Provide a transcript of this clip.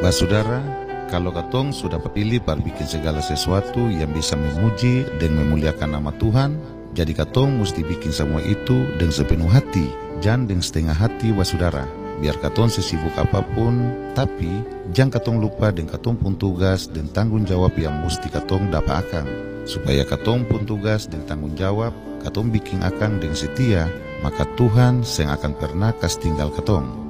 Basudara, kalau katong sudah pilih par bikin segala sesuatu yang bisa memuji dan memuliakan nama Tuhan, jadi katong mesti bikin semua itu dengan sepenuh hati, jangan dengan setengah hati basudara. Biar katong sesibuk apapun, tapi jangan katong lupa dengan katong pun tugas dan tanggung jawab yang mesti katong dapat akang. Supaya katong pun tugas dan tanggung jawab, katong bikin akang dengan setia, maka Tuhan seng akan pernah kas tinggal katong.